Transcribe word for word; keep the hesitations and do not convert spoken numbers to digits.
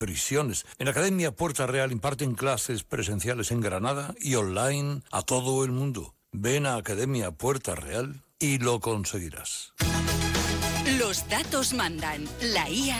prisiones. En Academia Puerta Real imparten clases presenciales en Granada y online a todo el mundo. Ven a Academia Puerta Real y lo conseguirás. Los datos mandan. La I A